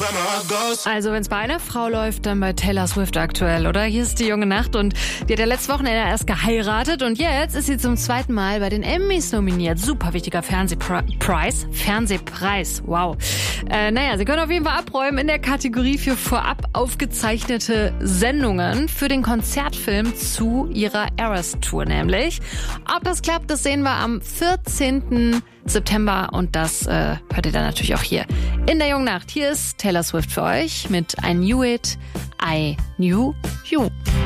Also wenn es bei einer Frau läuft, dann bei Taylor Swift aktuell, oder? Hier ist die junge Nacht und die hat ja letztes Wochenende erst geheiratet und jetzt ist sie zum zweiten Mal bei den Emmys nominiert. Super wichtiger Fernsehpreis, wow. Sie können auf jeden Fall abräumen in der Kategorie für vorab aufgezeichnete Sendungen für den Konzertfilm zu ihrer Eras Tour nämlich. Ob das klappt, das sehen wir am 14. September und das hört ihr dann natürlich auch hier in der jungen Nacht. Hier ist Taylor Swift für euch mit I Knew It, I Knew You.